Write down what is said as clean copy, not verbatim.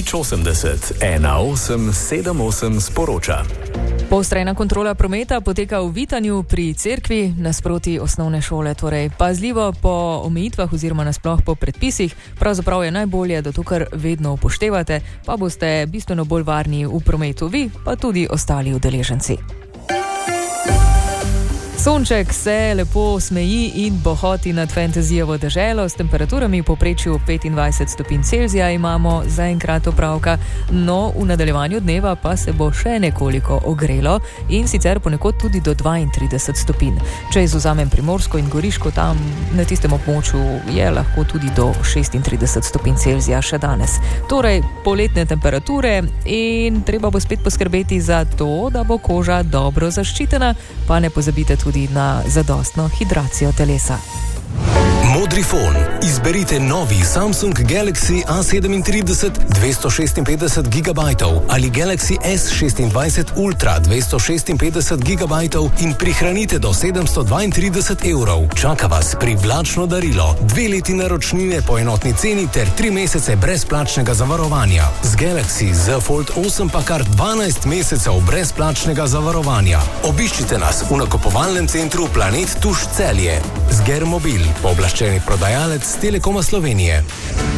nič 80 1878 sporoča. Poostrena kontrola prometa poteka v Vitanju pri cerkvi nasproti osnovne šole. Torej, pazljivo po omejitvah oziroma nasploh po predpisih. Pravzaprav je najbolje, da to kar vedno upoštevate, pa boste bistveno bolj varni v prometu vi, pa tudi ostali udeleženci. Sonček se lepo smeji in bohoti nad fantazijovo deželo. S temperaturami v povprečju 25 stopinj Celzija imamo zaenkrat opravka, no v nadaljevanju dneva pa se bo še nekoliko ogrelo in sicer ponekod tudi do 32 stopinj. Če izvzamem Primorsko in Goriško, tam na tistem območju je lahko tudi do 36 stopinj Celzija še danes. Torej, poletne temperature in treba bo spet poskrbeti za to, da bo koža dobro zaščitena, pa ne pozabite tudi na zadostno hidracijo telesa. Modrifon. Izberite novi Samsung Galaxy A37 256 GB ali Galaxy S26 Ultra 256 GB in prihranite do 732 €. Čaka vas privlačno darilo, 2 leti naročnine po enotni ceni ter 3 mesece brezplačnega zavarovanja. Z Galaxy Z Fold 8 pa kar 12 mesecev brezplačnega zavarovanja. Obiščite nas v nakupovalnem centru Planet Tuš Celje. Zger Mobil, pooblaščeni prodajalec Telekoma Slovenije.